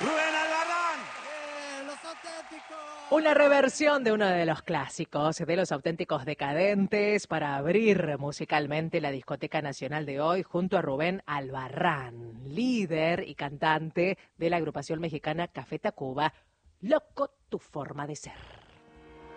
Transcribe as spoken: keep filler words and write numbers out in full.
Rubén Albarrán. Eh, los auténticos. Una reversión de uno de los clásicos, de Los Auténticos Decadentes, para abrir musicalmente la Discoteca Nacional de hoy, junto a Rubén Albarrán, líder y cantante de la agrupación mexicana Café Tacuba. Loco tu forma de ser.